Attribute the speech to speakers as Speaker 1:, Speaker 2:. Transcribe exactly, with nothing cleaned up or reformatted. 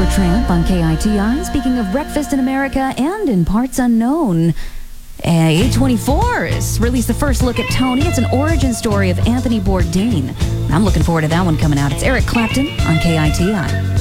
Speaker 1: Supertramp on K I T I. Speaking of breakfast in America and in parts unknown, A twenty-four has released the first look at Tony. It's an origin story of Anthony Bourdain. I'm looking forward to that one coming out. It's Eric Clapton on K I T I.